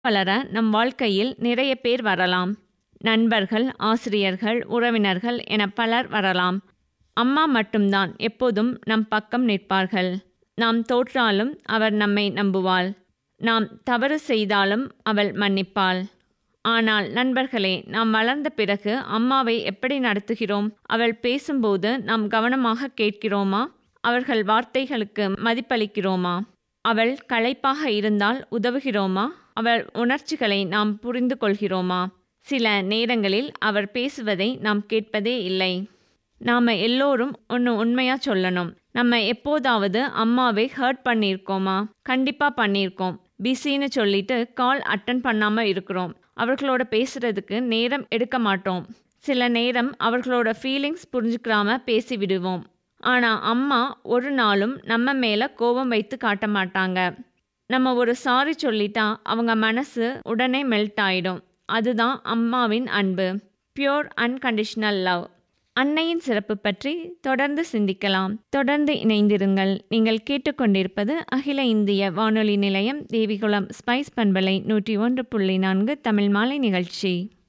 வளர நம் வாழ்க்கையில் நிறைய பேர் வரலாம். நண்பர்கள், ஆசிரியர்கள், உறவினர்கள் என பலர் வரலாம். அம்மா மட்டும்தான் எப்போதும் நம் பக்கம் நிற்பார்கள். நாம் தோற்றாலும் அவர் நம்மை நம்புவாள். நாம் தவறு செய்தாலும் அவள் மன்னிப்பாள். ஆனால் நண்பர்களே, நாம் வளர்ந்த பிறகு அம்மாவை எப்படி நடத்துகிறோம்? அவள் பேசும்போது நாம் கவனமாக கேட்கிறோமா? அவர்கள் வார்த்தைகளுக்கு மதிப்பளிக்கிறோமா? அவள் களைப்பாக இருந்தால் உதவுகிறோமா? அவள் உணர்ச்சிகளை நாம் புரிந்து கொள்கிறோமா? சில நேரங்களில் அவர் பேசுவதை நாம் கேட்பதே இல்லை. நாம் எல்லோரும் ஒன்று உண்மையாக சொல்லணும். நம்ம எப்போதாவது அம்மாவை ஹர்ட் பண்ணியிருக்கோமா? கண்டிப்பாக பண்ணியிருக்கோம். பிஸின்னு சொல்லிட்டு கால் அட்டன் பண்ணாமல் இருக்கிறோம். அவர்களோட பேசுறதுக்கு நேரம் எடுக்க மாட்டோம். சில நேரம் அவர்களோட ஃபீலிங்ஸ் புரிஞ்சுக்கிறாம பேசிவிடுவோம். ஆனால் அம்மா ஒரு நாளும் நம்ம மேலே கோபம் வைத்து காட்ட மாட்டாங்க. நம்ம ஒரு சாரி சொல்லிட்டா அவங்க மனசு உடனே மெல்ட் ஆயிடும். அதுதான் அம்மாவின் அன்பு. Pure unconditional love. அன்னையின் சிறப்பு பற்றி தொடர்ந்து சிந்திக்கலாம். தொடர்ந்து இணைந்திருங்கள். நீங்கள் கேட்டுக்கொண்டிருப்பது அகில இந்திய வானொலி நிலையம், தேவிகுளம் ஸ்பைஸ் பண்பலை 101.4 தமிழ் மாலை நிகழ்ச்சி.